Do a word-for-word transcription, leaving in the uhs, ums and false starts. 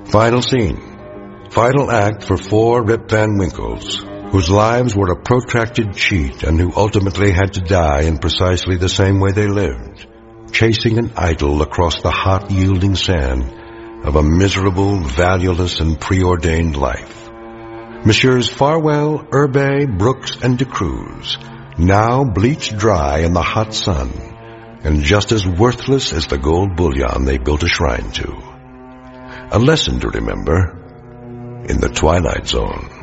Final scene. Final act for four Rip Van Winkles, whose lives were a protracted cheat and who ultimately had to die in precisely the same way they lived, chasing an idol across the hot, yielding sand of a miserable, valueless, and preordained life. Messieurs Farwell, Urbay, Brooks, and De Cruz, now bleached dry in the hot sun, and just as worthless as the gold bullion they built a shrine to. A lesson to remember in the Twilight Zone.